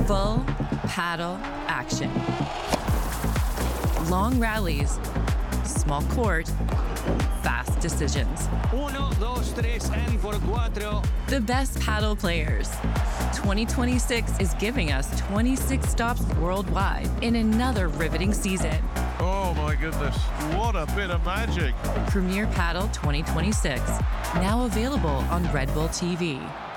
Full paddle action. Long rallies, small court, fast decisions. 1, 2, 3, and por cuatro. The best paddle players. 2026 is giving us 26 stops worldwide in another riveting season. Oh my goodness, what a bit of magic. Premier Paddle 2026, now available on Red Bull TV.